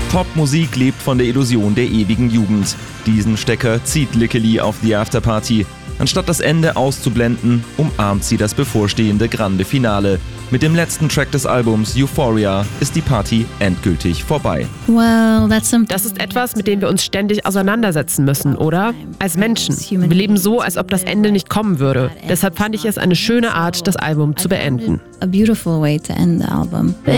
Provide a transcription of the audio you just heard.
Popmusik lebt von der Illusion der ewigen Jugend. Diesen Stecker zieht Likke Lee auf The Afterparty. Anstatt das Ende auszublenden, umarmt sie das bevorstehende Grande Finale. Mit dem letzten Track des Albums Euphoria ist die Party endgültig vorbei. Das ist etwas, mit dem wir uns ständig auseinandersetzen müssen, oder? Als Menschen. Wir leben so, als ob das Ende nicht kommen würde. Deshalb fand ich es eine schöne Art, das Album zu beenden. A beautiful way to end the album.